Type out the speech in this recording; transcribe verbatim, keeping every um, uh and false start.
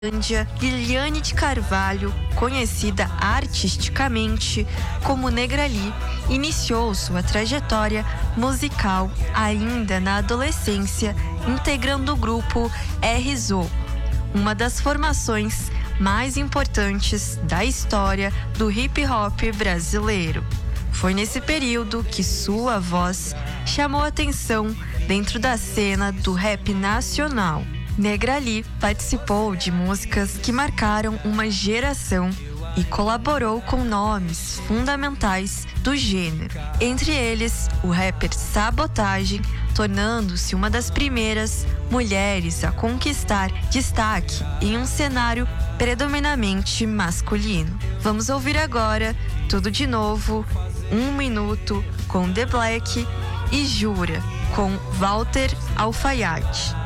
Índia, Liliane de Carvalho, conhecida artisticamente como Negrali, iniciou sua trajetória musical ainda na adolescência, integrando o grupo R Z O, uma das formações mais importantes da história do hip hop brasileiro. Foi nesse período que sua voz chamou atenção dentro da cena do rap nacional. Negrali participou de músicas que marcaram uma geração e colaborou com nomes fundamentais do gênero. Entre eles, o rapper Sabotagem, tornando-se uma das primeiras mulheres a conquistar destaque em um cenário predominantemente masculino. Vamos ouvir agora Tudo de Novo, Um Minuto com The Black e Jura com Walter Alfaiate.